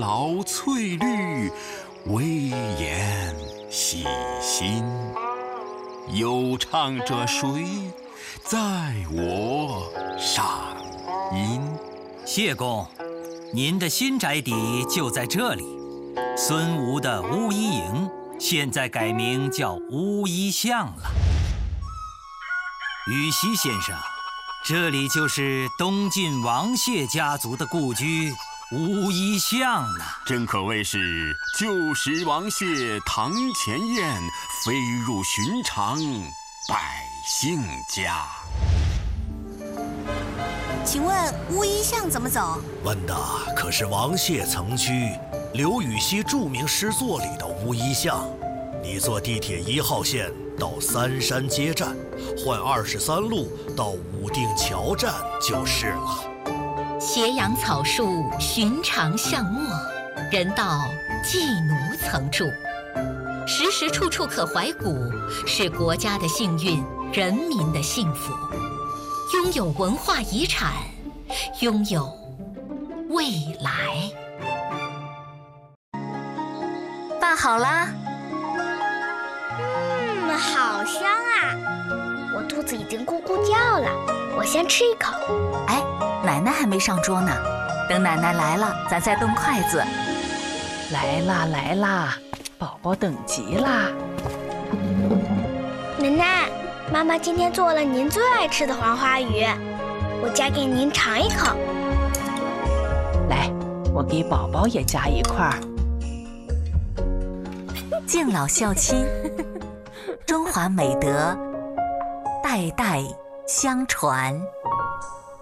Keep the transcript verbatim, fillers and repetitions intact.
草翠绿，威严喜心。有唱者谁？在我上音。 谢公，您的新宅邸就在这里。孙吴的巫医营现在改名叫巫医巷了。羽西先生，这里就是东晋王谢家族的故居巫医巷了。 真可谓是旧时王谢堂前燕，飞入寻常百姓家。 请问巫医巷怎么走？ 问的可是王谢曾居刘禹锡著名诗作里的巫医巷。你坐地铁一号线到三山街站，换二十三路到武定桥站就是了。 斜阳草树，寻常巷陌，人道妓奴曾住。时时处处可怀古，是国家的幸运，人民的幸福。拥有文化遗产，拥有未来。 拌好啦。 嗯，好香啊！我肚子已经咕咕叫了，我先吃一口。 哎，奶奶还没上桌呢，等奶奶来了，咱再动筷子。 来啦来啦，宝宝等急啦！ 奶奶，妈妈今天做了您最爱吃的黄花鱼，我夹给您尝一口。 来，我给宝宝也夹一块儿。 敬老孝亲，中华美德代代相传。